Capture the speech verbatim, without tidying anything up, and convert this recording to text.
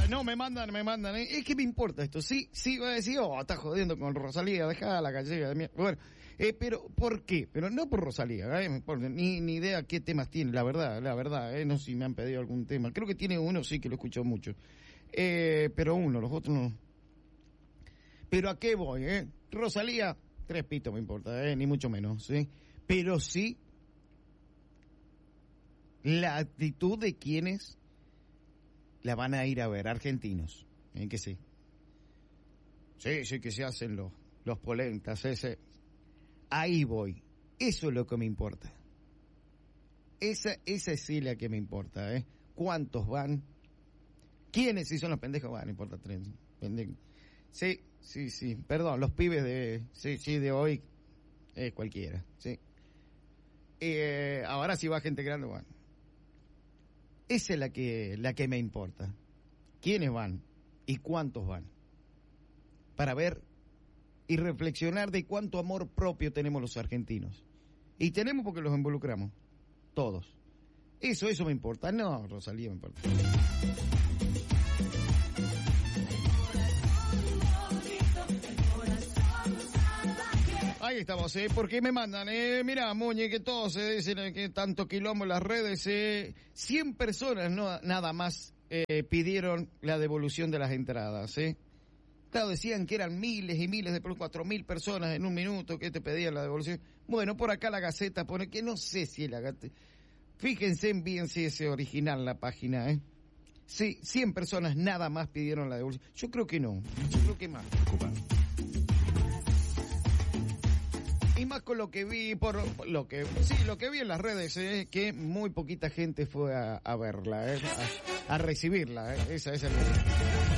no, me mandan, me mandan. ¿eh? Es que me importa esto. Sí, sí, voy a decir, oh, estás jodiendo con Rosalía, dejá la gallega de mierda. Bueno, eh, pero, ¿por qué? Pero no por Rosalía, ¿eh? Por, ni, ni idea qué temas tiene, la verdad, la verdad, ¿eh? No sé si me han pedido algún tema. Creo que tiene uno, sí, que lo escucho mucho. Eh, pero uno, los otros no. Pero ¿a qué voy, eh? Rosalía, tres pitos me importa, ¿eh? Ni mucho menos, ¿sí? Pero sí, la actitud de quienes la van a ir a ver, argentinos, ¿eh? Que sí. Sí, sí que se hacen los, los polentas, ese. Ahí voy. Eso es lo que me importa. Esa, esa es sí la que me importa, ¿eh? ¿Cuántos van? ¿Quiénes si son los pendejos? Van, no importa, tres. Pendejos. Sí, sí, sí. Perdón, los pibes de, sí, sí, de hoy, eh, cualquiera, sí. Eh, ahora sí va gente grande, bueno. Esa es la que, la que me importa. ¿Quiénes van? ¿Y cuántos van? Para ver y reflexionar de cuánto amor propio tenemos los argentinos. Y tenemos porque los involucramos. Todos. Eso, eso me importa. No, Rosalía me importa. Ahí estamos, ¿eh? Porque me mandan, eh, mira, Muñe, que todos se eh, dicen que tanto quilombo en las redes, eh, cien personas no, nada más eh, pidieron la devolución de las entradas, ¿eh? Claro, decían que eran miles y miles de cuatro mil personas en un minuto que te pedían la devolución. Bueno, por acá la Gaceta pone que no sé si la Gaceta... Fíjense bien si es original la página, ¿eh? Sí, cien personas nada más pidieron la devolución. Yo creo que no, yo creo que más. Y más con lo que vi, por lo que sí, lo que vi en las redes, es eh, que muy poquita gente fue a, a verla, eh, a, a recibirla, eh, esa es el...